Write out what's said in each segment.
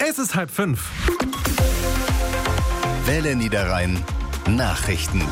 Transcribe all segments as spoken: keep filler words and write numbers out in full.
Es ist halb fünf. Welle Niederrhein Nachrichten.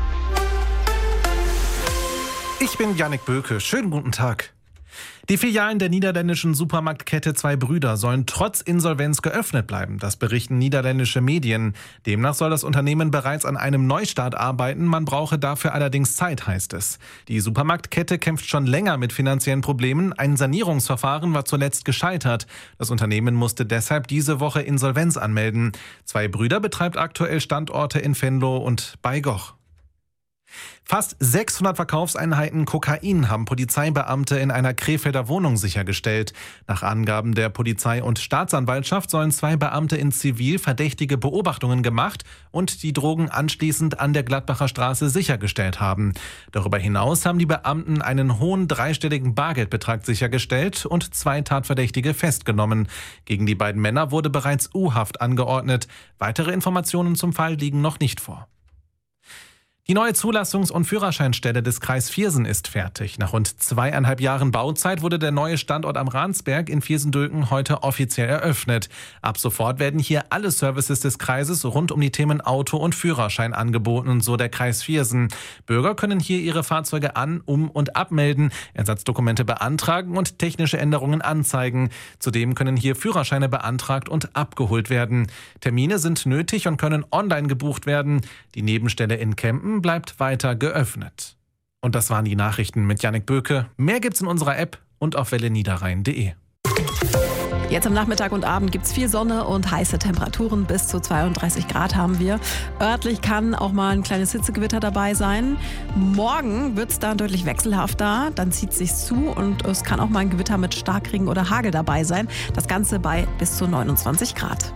Ich bin Jannik Böke. Schönen guten Tag. Die Filialen der niederländischen Supermarktkette Zwei Brüder sollen trotz Insolvenz geöffnet bleiben. Das berichten niederländische Medien. Demnach soll das Unternehmen bereits an einem Neustart arbeiten. Man brauche dafür allerdings Zeit, heißt es. Die Supermarktkette kämpft schon länger mit finanziellen Problemen. Ein Sanierungsverfahren war zuletzt gescheitert. Das Unternehmen musste deshalb diese Woche Insolvenz anmelden. Zwei Brüder betreibt aktuell Standorte in Venlo und bei Goch. Fast sechshundert Verkaufseinheiten Kokain haben Polizeibeamte in einer Krefelder Wohnung sichergestellt. Nach Angaben der Polizei und Staatsanwaltschaft sollen zwei Beamte in Zivil verdächtige Beobachtungen gemacht und die Drogen anschließend an der Gladbacher Straße sichergestellt haben. Darüber hinaus haben die Beamten einen hohen dreistelligen Bargeldbetrag sichergestellt und zwei Tatverdächtige festgenommen. Gegen die beiden Männer wurde bereits U-Haft angeordnet. Weitere Informationen zum Fall liegen noch nicht vor. Die neue Zulassungs- und Führerscheinstelle des Kreis Viersen ist fertig. Nach rund zweieinhalb Jahren Bauzeit wurde der neue Standort am Ransberg in Viersen-Dülken heute offiziell eröffnet. Ab sofort werden hier alle Services des Kreises rund um die Themen Auto und Führerschein angeboten, so der Kreis Viersen. Bürger können hier ihre Fahrzeuge an-, um- und abmelden, Ersatzdokumente beantragen und technische Änderungen anzeigen. Zudem können hier Führerscheine beantragt und abgeholt werden. Termine sind nötig und können online gebucht werden. Die Nebenstelle in Kempen bleibt weiter geöffnet. Und das waren die Nachrichten mit Jannik Böke. Mehr gibt's in unserer App und auf welle niederrhein punkt de. Jetzt am Nachmittag und Abend gibt es viel Sonne und heiße Temperaturen. Bis zu zweiunddreißig Grad haben wir. Örtlich kann auch mal ein kleines Hitzegewitter dabei sein. Morgen wird es da deutlich wechselhafter. Dann zieht es sich zu und es kann auch mal ein Gewitter mit Starkregen oder Hagel dabei sein. Das Ganze bei bis zu neunundzwanzig Grad.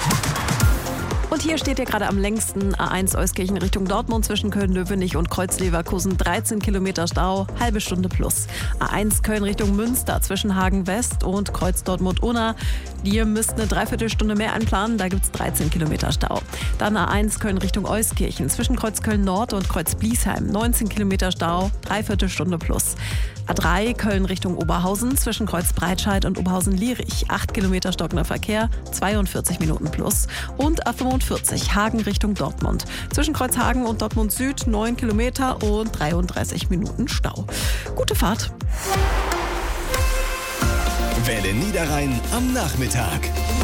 Und hier steht ihr gerade am längsten A eins Euskirchen Richtung Dortmund zwischen Köln-Löwenich und Kreuz-Leverkusen. dreizehn Kilometer Stau, halbe Stunde plus. A eins Köln Richtung Münster zwischen Hagen West und Kreuz Dortmund-Unna. Ihr müsst eine Dreiviertelstunde mehr einplanen, da gibt es dreizehn Kilometer Stau. Dann A eins Köln Richtung Euskirchen zwischen Kreuz Köln-Nord und Kreuz Bliesheim. neunzehn Kilometer Stau, Dreiviertelstunde plus. A drei Köln Richtung Oberhausen zwischen Kreuz Breitscheid und Oberhausen-Lierich. acht Kilometer stockender Verkehr, zweiundvierzig Minuten plus. Und A fünfundvierzig Hagen Richtung Dortmund. Zwischen Kreuzhagen und Dortmund Süd neun Kilometer und dreiunddreißig Minuten Stau. Gute Fahrt. Welle Niederrhein am Nachmittag.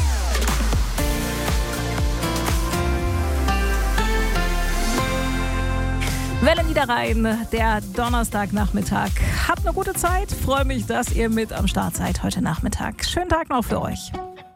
Welle Niederrhein, der Donnerstagnachmittag. Habt eine gute Zeit. Freue mich, dass ihr mit am Start seid heute Nachmittag. Schönen Tag noch für euch.